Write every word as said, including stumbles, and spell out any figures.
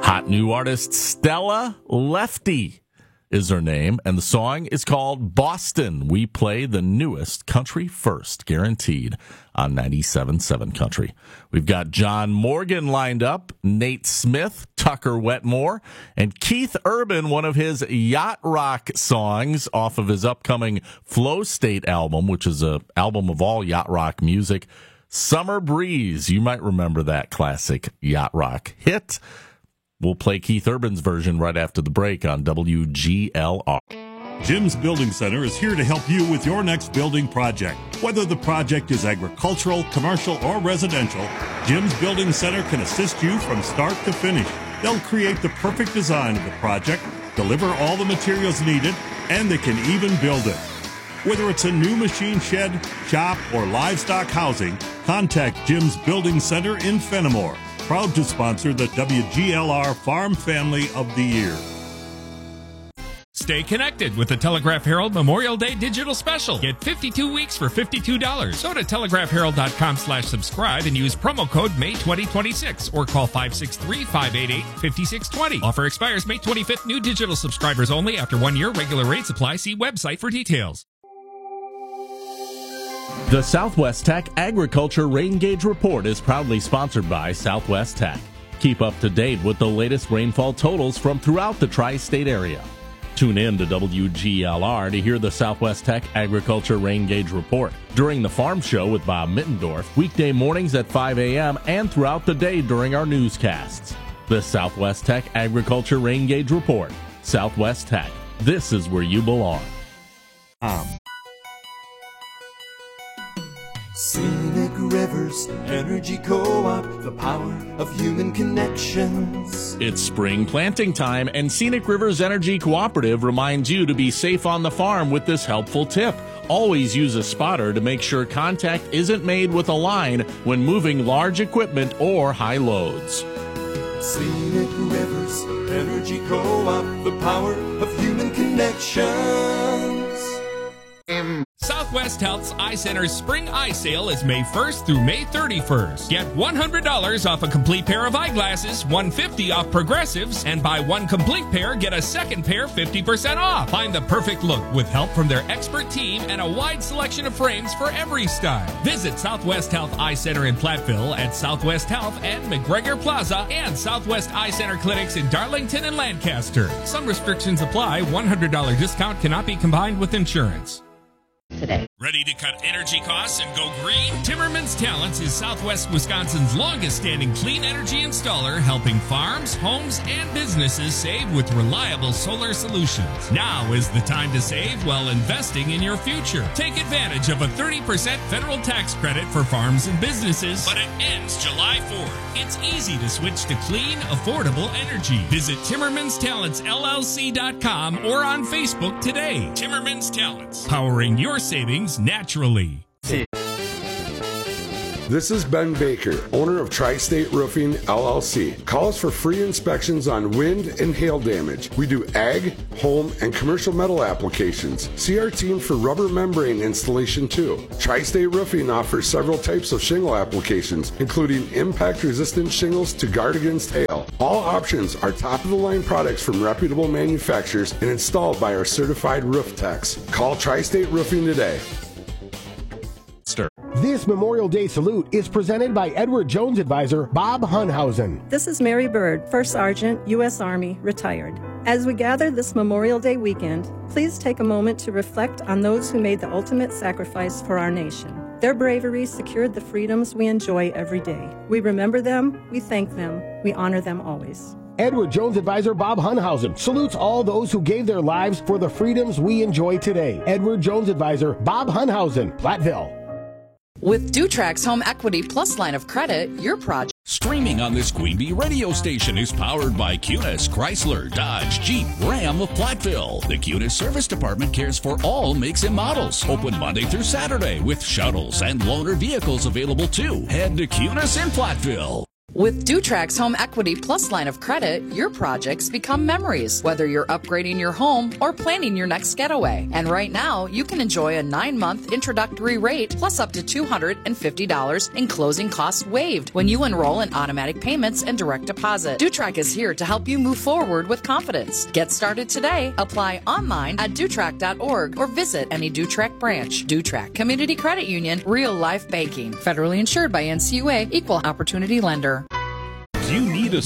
Hot new artist Stella Lefty is her name, and the song is called Boston. We play the newest country first, guaranteed, on ninety-seven point seven Country. We've got John Morgan lined up, Nate Smith, Tucker Wetmore, and Keith Urban, one of his yacht rock songs off of his upcoming Flow State album, which is an album of all yacht rock music. Summer Breeze, you might remember that classic yacht rock hit. We'll play Keith Urban's version right after the break on W G L R. Jim's Building Center is here to help you with your next building project. Whether the project is agricultural, commercial, or residential, Jim's Building Center can assist you from start to finish. They'll create the perfect design of the project, deliver all the materials needed, and they can even build it. Whether it's a new machine shed, shop, or livestock housing, contact Jim's Building Center in Fenimore. Proud to sponsor the W G L R Farm Family of the Year. Stay connected with the Telegraph Herald Memorial Day Digital Special. Get fifty-two weeks for fifty-two dollars. Go to telegraph herald dot com slash subscribe and use promo code May twenty twenty-six or call five six three, five eight eight, five six two zero. Offer expires May twenty-fifth. New digital subscribers only. After one year, regular rates apply. See website for details. The Southwest Tech Agriculture Rain Gauge Report is proudly sponsored by Southwest Tech. Keep up to date with the latest rainfall totals from throughout the tri-state area. Tune in to W G L R to hear the Southwest Tech Agriculture Rain Gauge Report during the Farm Show with Bob Mittendorf, weekday mornings at five a.m. and throughout the day during our newscasts. The Southwest Tech Agriculture Rain Gauge Report. Southwest Tech. This is where you belong. Um. Scenic Rivers Energy Co-op, the power of human connections. It's spring planting time, and Scenic Rivers Energy Cooperative reminds you to be safe on the farm with this helpful tip. Always use a spotter to make sure contact isn't made with a line when moving large equipment or high loads. Scenic Rivers Energy Co-op, the power of human connections. Southwest Health's Eye Center's Spring Eye Sale is May first through May thirty-first. Get one hundred dollars off a complete pair of eyeglasses, one hundred fifty dollars off progressives, and buy one complete pair, get a second pair fifty percent off. Find the perfect look with help from their expert team and a wide selection of frames for every style. Visit Southwest Health Eye Center in Platteville at Southwest Health and McGregor Plaza and Southwest Eye Center clinics in Darlington and Lancaster. Some restrictions apply. one hundred dollars discount cannot be combined with insurance. Today. Ready to cut energy costs and go green? Timmerman's Talents is Southwest Wisconsin's longest-standing clean energy installer, helping farms, homes, and businesses save with reliable solar solutions. Now is the time to save while investing in your future. Take advantage of a thirty percent federal tax credit for farms and businesses, but it ends July fourth. It's easy to switch to clean, affordable energy. Visit Timmermans Talents L L C dot com or on Facebook today. Timmermans Talents, powering your savings naturally. This is Ben Baker, owner of Tri-State Roofing, L L C. Call us for free inspections on wind and hail damage. We do ag, home, and commercial metal applications. See our team for rubber membrane installation too. Tri-State Roofing offers several types of shingle applications, including impact-resistant shingles to guard against hail. All options are top-of-the-line products from reputable manufacturers and installed by our certified roof techs. Call Tri-State Roofing today. This Memorial Day salute is presented by Edward Jones advisor Bob Hunhausen. This is Mary Bird, First Sergeant, U S Army, retired. As we gather this Memorial Day weekend, please take a moment to reflect on those who made the ultimate sacrifice for our nation. Their bravery secured the freedoms we enjoy every day. We remember them, we thank them, we honor them always. Edward Jones advisor Bob Hunhausen salutes all those who gave their lives for the freedoms we enjoy today. Edward Jones advisor Bob Hunhausen, Platteville. With Dutrax Home Equity Plus line of credit, your project. Streaming on this Queen Bee radio station is powered by Cunis, Chrysler, Dodge, Jeep, Ram of Platteville. The Cunis Service Department cares for all makes and models. Open Monday through Saturday with shuttles and loaner vehicles available too. Head to Cunis in Platteville. With Dutrax Home Equity Plus line of credit, your projects become memories, whether you're upgrading your home or planning your next getaway. And right now, you can enjoy a nine-month introductory rate plus up to two hundred fifty dollars in closing costs waived when you enroll in automatic payments and direct deposit. Dutrax is here to help you move forward with confidence. Get started today. Apply online at dutrac dot org or visit any Dutrax branch. Dutrax Community Credit Union, real life banking. Federally insured by N C U A, equal opportunity lender.